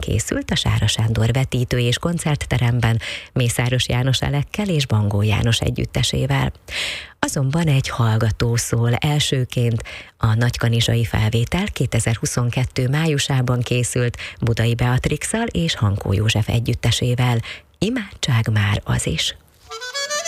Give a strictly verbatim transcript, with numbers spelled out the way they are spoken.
készült a Sára Sándor vetítő és koncertteremben Mészáros János Elekkel és Bangó János együttesével. Azonban egy hallgató szól elsőként. A nagykanizsai felvétel kétezer-huszonkettő májusában készült Budai Beatrixal és Hankó József együttesével. Imádság már az is.